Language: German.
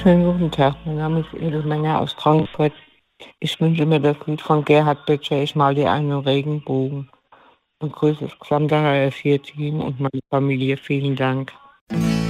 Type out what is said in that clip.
Schönen guten Tag, mein Name ist Edelmänner aus Frankfurt. Ich wünsche mir das Lied von Gerhard Böttcher, ich mal dir einen Regenbogen. Und grüße das gesamte HR4-Team und meine Familie. Vielen Dank.